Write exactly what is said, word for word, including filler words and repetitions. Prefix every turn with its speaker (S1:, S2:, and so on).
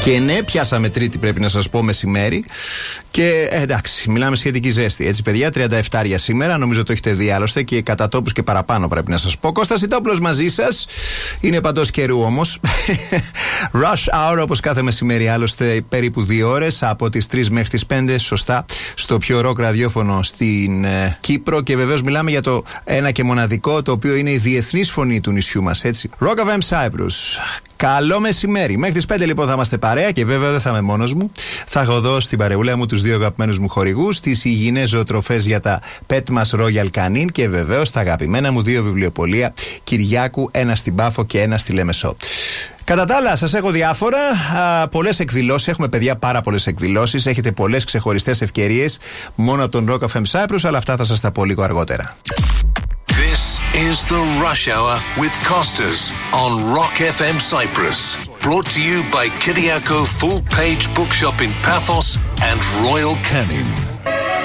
S1: Και ναι, πιάσαμε Τρίτη, πρέπει να σας πω, μεσημέρι. Και ε, εντάξει, μιλάμε σχετική ζέστη. Έτσι, παιδιά, τριάντα επτά σήμερα. Νομίζω το έχετε δει άλλωστε και κατά τόπους και παραπάνω, πρέπει να σας πω. Κώστας Ιτόπουλος μαζί σας. Είναι παντός καιρού όμως. Rush Hour, όπως κάθε μεσημέρι, άλλωστε, περίπου δύο ώρες από τις τρεις μέχρι τις πέντε. Σωστά, στο πιο ροκ ραδιόφωνο στην ε, Κύπρο. Και βεβαίως μιλάμε για το ένα και μοναδικό, το οποίο είναι η διεθνής φωνή του νησιού μας, έτσι. Rock εφ εμ Cyprus. Καλό μεσημέρι. Μέχρι τις πέντε λοιπόν θα είμαστε παρέα και βέβαια δεν θα είμαι μόνος μου. Θα έχω εδώ στην παρεούλα μου τους δύο αγαπημένους μου χορηγούς, τις υγιεινές ζωοτροφές για τα Pet Mas Royal Canin και βεβαίως τα αγαπημένα μου δύο βιβλιοπωλεία Κυριάκου, ένα στην Πάφο και ένα στη Λέμεσό. Κατά τα άλλα, σας έχω διάφορα, πολλές εκδηλώσεις. Έχουμε, παιδιά, πάρα πολλές εκδηλώσεις. Έχετε πολλές ξεχωριστές ευκαιρίες μόνο από τον Rock εφ εμ Cyprus, αλλά αυτά θα σας τα πω λίγο αργότερα.
S2: This is the Rush Hour with Costas on Rock εφ εμ Cyprus. Brought to you by Kyriako Full Page Bookshop in Paphos and Royal Canin.